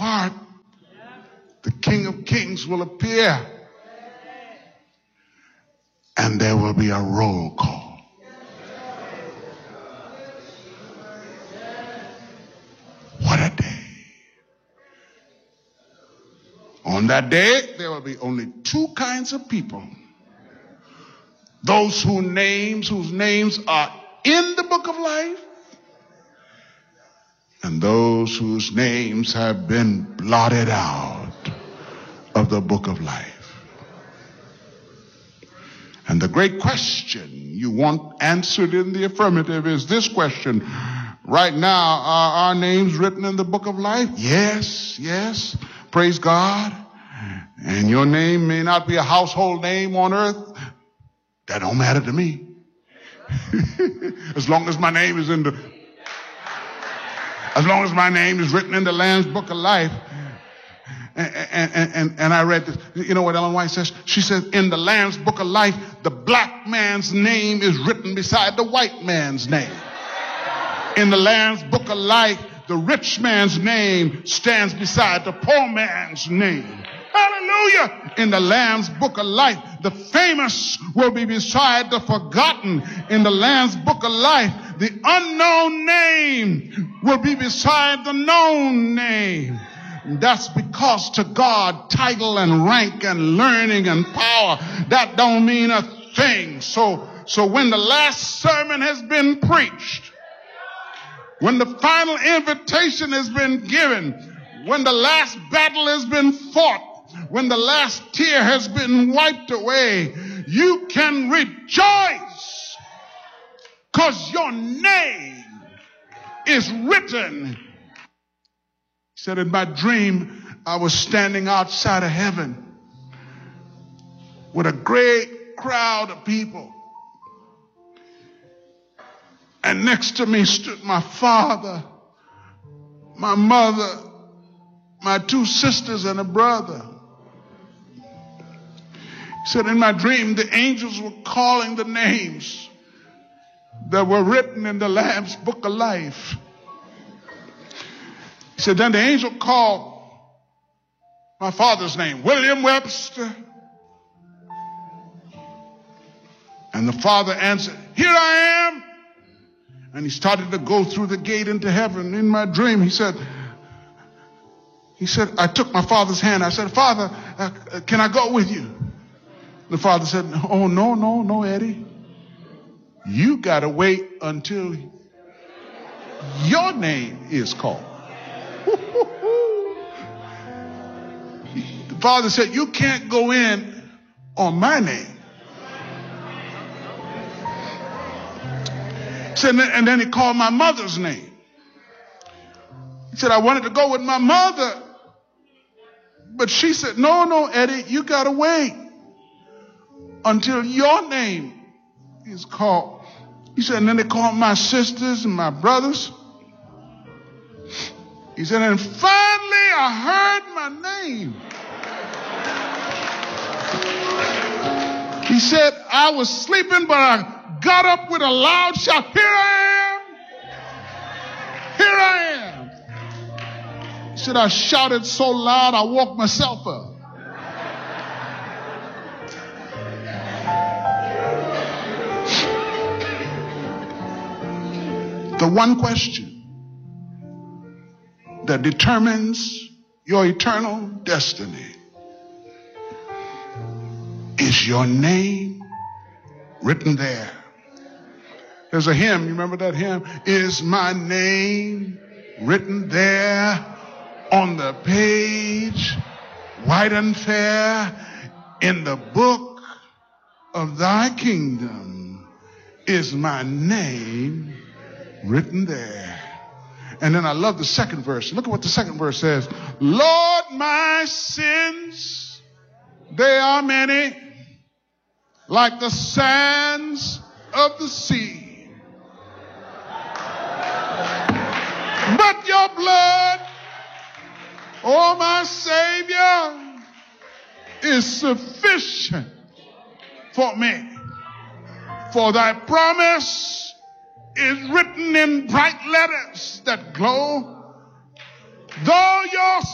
part, the King of Kings will appear, and there will be a roll call. What a day. On that day, there will be only two kinds of people. Those whose names are in the book of life, and those whose names have been blotted out of the book of life. And the great question you want answered in the affirmative is this question. Right now, are our names written in the book of life? Yes, yes. Praise God. And your name may not be a household name on earth. That don't matter to me. As long as my name is written in the Lamb's book of life. And I read this. You know what Ellen White says? She says, in the Lamb's book of life, the black man's name is written beside the white man's name. In the Lamb's book of life, the rich man's name stands beside the poor man's name. Hallelujah. In the Lamb's book of life, the famous will be beside the forgotten. In the Lamb's book of life, the unknown name will be beside the known name. That's because to God, title and rank and learning and power, that don't mean a thing. So when the last sermon has been preached, when the final invitation has been given, when the last battle has been fought, when the last tear has been wiped away, you can rejoice because your name is written. He said, in my dream, I was standing outside of heaven with a great crowd of people. And next to me stood my father, my mother, my two sisters, and a brother. He said, in my dream, the angels were calling the names that were written in the Lamb's book of life. He said, then the angel called my father's name, William Webster. And the father answered, here I am. And he started to go through the gate into heaven. In my dream, he said, I took my father's hand. I said, Father, can I go with you? The father said, oh, no, Eddie. You got to wait until your name is called. The father said, you can't go in on my name. He said, and then he called my mother's name. He said, I wanted to go with my mother. But she said, no, Eddie, you got to wait until your name is called. He said, and then they called my sisters and my brothers. He said, and finally I heard my name. He said, I was sleeping, but I got up with a loud shout. Here I am. Here I am. He said, I shouted so loud, I woke myself up. The one question that determines your eternal destiny is your name written there. There's a hymn, you remember that hymn? Is my name written there on the page, white and fair, in the book of thy kingdom? Is my name written there? And then I love the second verse. Look at what the second verse says. Lord, my sins, they are many, like the sands of the sea. But your blood, oh my Savior, is sufficient for me. For thy promise is written in bright letters that glow. Though your